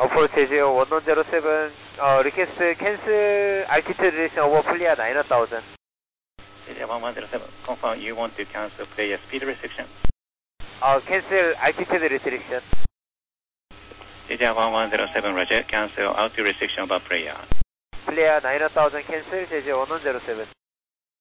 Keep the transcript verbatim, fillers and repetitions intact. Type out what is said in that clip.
Approach J J one one zero seven, uh, request cancel altitude restriction over Plia nine thousand. J J one one zero seven, confirm you want to cancel player speed restriction. Uh, cancel altitude restriction. J J one one zero seven, roger, cancel altitude restriction over player. Plia nine thousand cancel, J J one one zero seven.